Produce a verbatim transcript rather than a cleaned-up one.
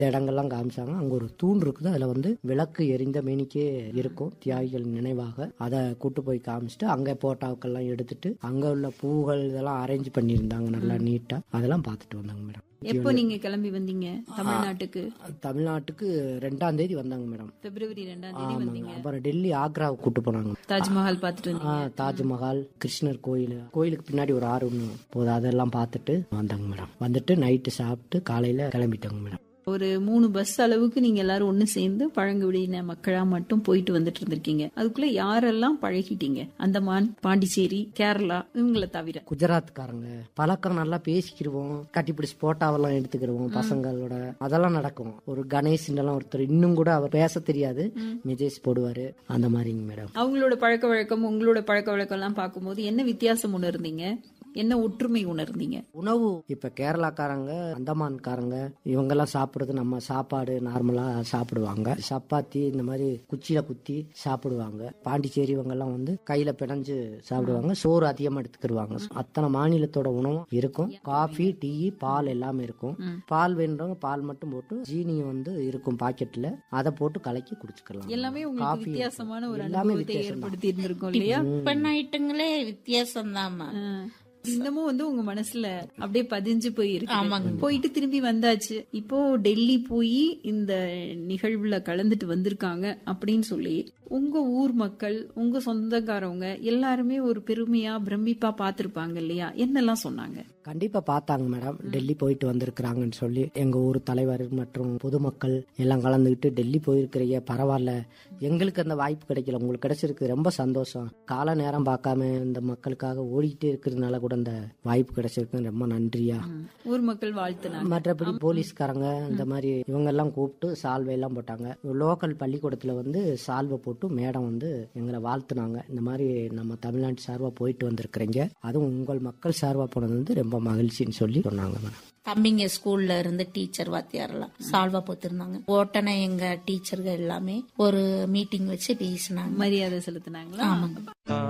இடங்கள்லாம் காமிச்சாங்க. அங்க ஒரு தூண் இருக்குது, அதுல வந்து விளக்கு எரிந்த மேனிக்கே இருக்கும் தியாகிகள் நினைவாக. அதை கூட்டு போய் காமிச்சிட்டு அங்க போட்டாக்கெல்லாம் எடுத்துட்டு அங்க உள்ள பூகள் இதெல்லாம் அரேஞ்ச் பண்ணியிருந்தாங்க நல்லா நீட்டா. அதெல்லாம் பார்த்துட்டு வந்தாங்க மேடம். எப்போ நீங்க கிளம்பி வந்தீங்க தமிழ்நாட்டுக்கு? தமிழ்நாட்டுக்கு ரெண்டாம் தேதி வந்தாங்க மேடம். பிப்ரவரி ரெண்டாம் தேதி வந்தீங்க. அப்புறம் டெல்லி ஆக்ராவுக்கு கூட்டு போனாங்க. தாஜ்மஹால் பார்த்துட்டு வந்தீங்க. தாஜ்மஹால், கிருஷ்ணர் கோயில், கோயிலுக்கு பின்னாடி ஒரு ஆறு ஒன்று போகுது, அதெல்லாம் பார்த்துட்டு வந்தாங்க மேடம். வந்துட்டு நைட்டு சாப்பிட்டு காலையில கிளம்பிட்டாங்க மேடம். ஒரு மூணு பஸ் அளவுக்கு நீங்க எல்லாரும் ஒண்ணு சேர்ந்து பழங்குடியின மக்களா மட்டும் போயிட்டு வந்துட்டு இருந்திருக்கீங்க. அதுக்குள்ள யாரெல்லாம் பழகிட்டீங்க? அந்தமான், பாண்டிச்சேரி, கேரளா இவங்களை தவிர. குஜராத்காரங்க பழக்கம் நல்லா பேசிக்கிடுவோம், கட்டிப்பிடிச்சு போட்டாவெல்லாம் எடுத்துக்கிடுவோம் பசங்களோட. அதெல்லாம் நடக்கும். ஒரு கணேஷ் ஒருத்தர் இன்னும் கூட அவர் பேச தெரியாது, மெசேஜ் போடுவாரு, அந்த மாதிரிங்க மேடம். அவங்களோட பழக்க வழக்கம் உங்களோட பழக்க வழக்கம் எல்லாம் பார்க்கும்போது என்ன வித்தியாசம் உணர்ந்தீங்க? என்ன ஒற்றுமை உணர்ந்தீங்க? உணவு இப்ப கேரளாக்காரங்க, அந்தமான்காரங்க இவங்கெல்லாம் சாப்பிடுறது நம்ம சாப்பாடு நார்மலா சாப்பிடுவாங்க. சப்பாத்தி இந்த மாதிரி குச்சியில குத்தி சாப்பிடுவாங்க. பாண்டிச்சேரி இவங்க எல்லாம் வந்து கையில பிணைஞ்சு சாப்பிடுவாங்க. சோறு அதிகமா எடுத்துக்கிடுவாங்க. அத்தனை மாநிலத்தோட உணவும் இருக்கும். காஃபி, டீ, பால் எல்லாமே இருக்கும். பால் வேணுறவங்க பால் மட்டும் போட்டு, ஜீனி வந்து இருக்கும் பாக்கெட்ல, அதை போட்டு கலக்கி குடிச்சுக்கலாம். எல்லாமே உங்களுக்கு வித்தியாசமான ஒரு அனுபவத்தை ஏற்படுத்தி இருந்திருக்கும் இல்லையா? டிஃபன் ஐட்டங்களே வித்தியாசம் தான். இன்னமும் வந்து உங்க மனசுல அப்படியே பதிஞ்சு போயிருக்கு. போயிட்டு திரும்பி வந்தாச்சு. இப்போ டெல்லி போய் இந்த நிகழ்வுல கலந்துட்டு வந்திருக்காங்க அப்படின்னு சொல்லி உங்க ஊர் மக்கள், உங்க சொந்தக்காரவங்க எல்லாருமே ஒரு பெருமையா பிரமிப்பா பாத்திருப்பாங்க இல்லையா? என்னெல்லாம் சொன்னாங்க? கண்டிப்பா பார்த்தாங்க மேடம். டெல்லி போயிட்டு வந்திருக்கிறாங்கன்னு சொல்லி எங்க ஊர் தலைவர் மற்றும் பொதுமக்கள் எல்லாம் கலந்துகிட்டு, டெல்லி போயிருக்கிறீங்க பரவாயில்ல, எங்களுக்கு அந்த வாய்ப்பு கிடைக்கல, உங்களுக்கு கிடைச்சிருக்கு, ரொம்ப சந்தோஷம், கால நேரம் பார்க்காம இந்த மக்களுக்காக ஓடிக்கிட்டே இருக்கிறதுனால கூட இந்த வாய்ப்பு கிடைச்சிருக்கு, ரொம்ப நன்றியா ஊர் மக்கள் வாழ்த்துனாங்க. மற்றபடி போலீஸ்காரங்க இந்த மாதிரி இவங்க எல்லாம் கூப்பிட்டு சால்வை எல்லாம் போட்டாங்க. லோக்கல் பள்ளிக்கூடத்துல வந்து சால்வை போட்டு மேடம் வந்து எங்களை வாழ்த்துனாங்க. இந்த மாதிரி நம்ம தமிழ்நாட்டு சார்பா போயிட்டு வந்திருக்கிறீங்க, அதுவும் உங்கள் மக்கள் சார்பா போனது வந்து ரொம்ப மகிழ்ச்சின்னு சொல்லி சொன்னாங்க மேடம். தம்பிங்க ஸ்கூல்ல இருந்து டீச்சர் வாத்தியாரெல்லாம் சால்வா போத்திருந்தாங்க. உடனே எங்க டீச்சர்கள் எல்லாமே ஒரு மீட்டிங் வச்சு பேசினாங்க, மரியாதை செலுத்தினாங்களா? ஆமாங்க.